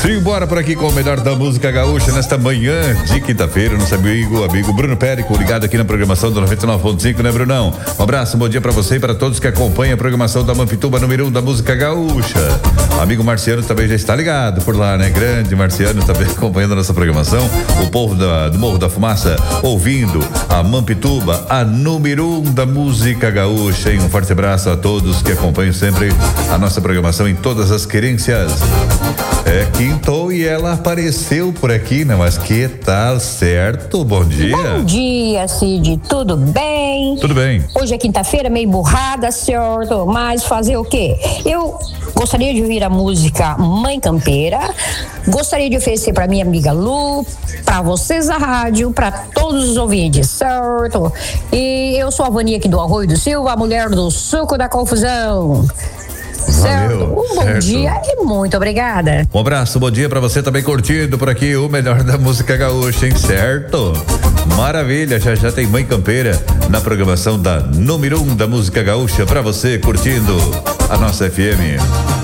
Simbora por aqui com o melhor da música gaúcha nesta manhã de quinta-feira. Nosso amigo Bruno Périco, ligado aqui na programação do 99.5, né, Brunão? Um abraço, bom dia pra você e para todos que acompanham a programação da Mampituba, número 1 da música gaúcha. Amigo Marciano também já está ligado por lá, né? Grande Marciano também acompanhando a nossa programação. O povo do Morro da Fumaça ouvindo a Mampituba, a número 1 da música gaúcha. E um forte abraço a todos que acompanham sempre a nossa programação em todas as querências. Quintou e ela apareceu por aqui, né? Mas que tal, certo? Bom dia. Bom dia, Cid. Tudo bem? Tudo bem. Hoje é quinta-feira, meio burrada, certo? Mas fazer o quê? Eu gostaria de ouvir a música Mãe Campeira. Gostaria de oferecer para minha amiga Lu, para vocês da rádio, para todos os ouvintes, certo? E eu sou a Vania aqui do Arroio do Silva, a mulher do suco da confusão. Certo? Valeu, Um bom dia e muito obrigada. Um abraço, bom dia pra você também curtindo por aqui o melhor da música gaúcha, hein? Certo? Maravilha, já tem Mãe Campeira na programação da número 1 da música gaúcha pra você curtindo a nossa FM.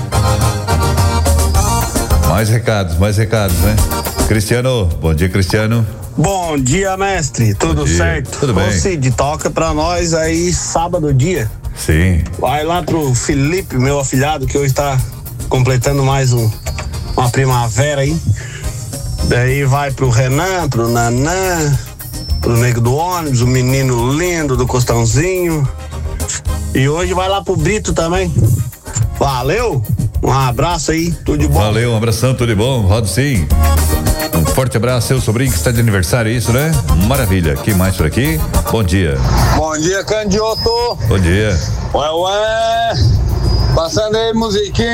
Mais recados, né? Cristiano, bom dia, Cristiano. Bom dia, mestre, tudo certo? Tudo bem. Ô Cid, toca pra nós aí sábado dia. Sim. Vai lá pro Felipe, meu afilhado, que hoje tá completando mais uma primavera aí. Daí vai pro Renan, pro Nanã, pro Nego do Ônibus, o menino lindo do Costãozinho. E hoje vai lá pro Brito também. Valeu, um abraço aí, tudo de bom. Valeu, um abração, tudo de bom, rodo sim. Um forte abraço, seu sobrinho que está de aniversário, é isso, né? Maravilha, quem mais por aqui? Bom dia. Bom dia, Candioto. Bom dia. Ué, passando aí musiquinha.